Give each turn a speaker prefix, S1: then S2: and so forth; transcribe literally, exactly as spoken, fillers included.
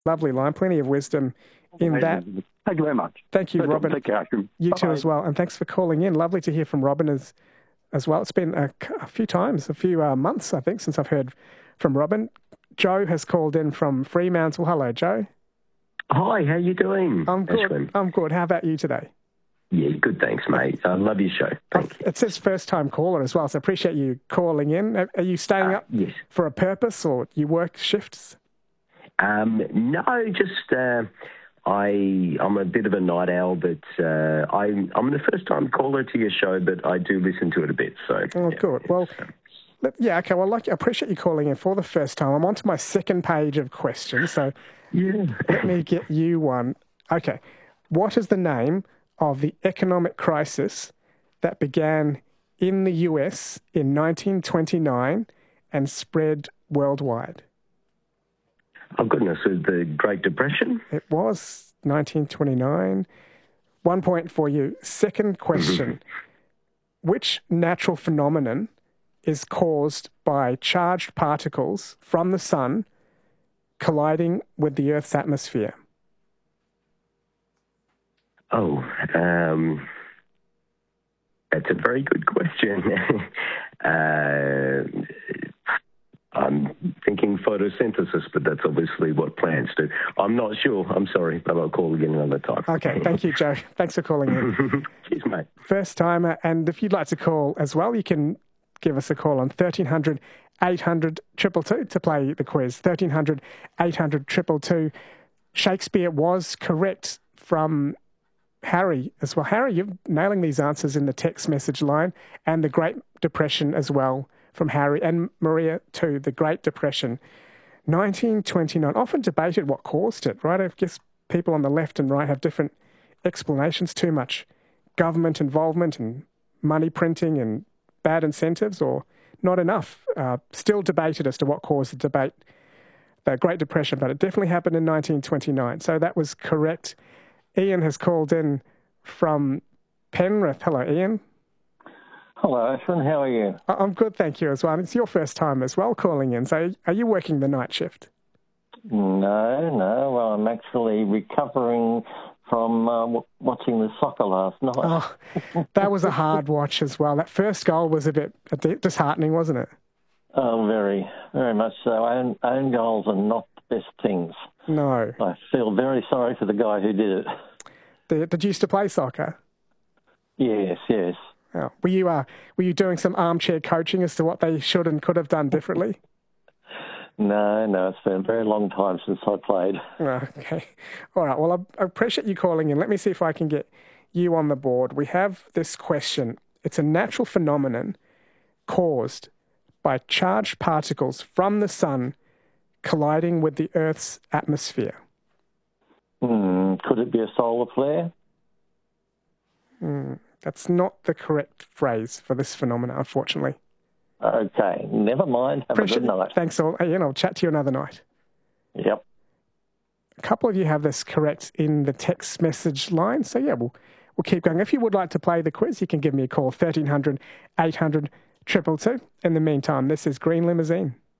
S1: Lovely line, plenty of wisdom in that.
S2: Thank you very much.
S1: Thank you,
S2: Take
S1: Robin.
S2: Take care.
S1: You
S2: Bye-bye.
S1: too as well. And thanks for calling in. Lovely to hear from Robin as, as well. It's been a, a few times, a few uh, months, I think, since I've heard from Robin. Joe has called in from Fremantle. Hello, Joe.
S3: Hi, how you doing?
S1: I'm good.
S3: Ashwin?
S1: I'm good. How about you today?
S3: Yeah, good, thanks, mate. I love your show. Thank you.
S1: It says first-time caller as well, so I appreciate you calling in. Are are you staying
S3: Uh,
S1: up
S3: yes.
S1: for a purpose, or you work shifts?
S3: Um, no, just uh, I, I'm a bit of a night owl, but uh, I'm, I'm the first-time caller to your show, but I do listen to it a bit. So.
S1: Oh,
S3: yeah,
S1: good. Well,
S3: so.
S1: let- yeah, okay. Well, like, I appreciate you calling in for the first time. I'm on to my second page of questions, so
S3: Yeah.
S1: let me get you one. Okay. What is the name of the economic crisis that began in the U S in nineteen twenty-nine and spread worldwide?
S3: Oh, goodness, with the Great Depression?
S1: It was nineteen twenty-nine. One point for you. Second question. Which natural phenomenon is caused by charged particles from the sun colliding with the Earth's atmosphere?
S3: Oh, um, that's a very good question. uh, I'm thinking photosynthesis, but that's obviously what plants do. I'm not sure. I'm sorry, but I'll call again another time.
S1: Okay, thank you, Joe. Thanks for calling in.
S3: Cheers, mate.
S1: First timer, and if you'd like to call as well, you can give us a call on thirteen hundred, eight hundred, two two two to play the quiz. thirteen hundred, eight hundred, two two two. Shakespeare was correct from Harry as well. Harry, you're nailing these answers in the text message line, and the Great Depression as well from Harry, and Maria too, the Great Depression. nineteen twenty-nine, often debated what caused it, right? I guess people on the left and right have different explanations. Too much government involvement and money printing and bad incentives, or not enough. Uh, still debated as to what caused the debate, the Great Depression, but it definitely happened in nineteen twenty-nine. So that was correct. Ian has called in from Penrith. Hello, Ian.
S4: Hello, Ashwin. How are you?
S1: I- I'm good, thank you as well. It's your first time as well calling in. So are you working the night shift?
S4: No, no. Well, I'm actually recovering from uh, w- watching the soccer last night.
S1: Oh, that was a hard watch as well. That first goal was a bit a bit disheartening, wasn't it?
S4: Oh, very, very much so. Own, own goals are not the best things.
S1: No.
S4: I feel very sorry for the guy who did it.
S1: Did, did you used to play soccer?
S4: Yes, yes.
S1: Oh. Were you uh, were you doing some armchair coaching as to what they should and could have done differently?
S4: No, no, it's been a very long time since I played.
S1: Oh, okay. All right. Well, I, I appreciate you calling in. Let me see if I can get you on the board. We have this question. It's a natural phenomenon caused by charged particles from the sun colliding with the Earth's atmosphere.
S4: Hmm, could it be a solar flare?
S1: Hmm, that's not the correct phrase for this phenomenon, unfortunately.
S4: Okay, never mind. Have
S1: Appreciate
S4: a good night.
S1: Thanks all. Ian, I'll chat to you another night.
S4: Yep.
S1: A couple of you have this correct in the text message line. So, yeah, we'll, we'll keep going. If you would like to play the quiz, you can give me a call, thirteen hundred, eight hundred, two two two. In the meantime, this is Green Limousine.